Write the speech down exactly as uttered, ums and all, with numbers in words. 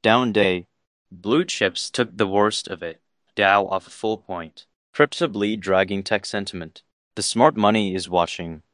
Down day. Blue chips took the worst of it. Dow off a full point. Crypto bleed dragging tech sentiment. The smart money is watching.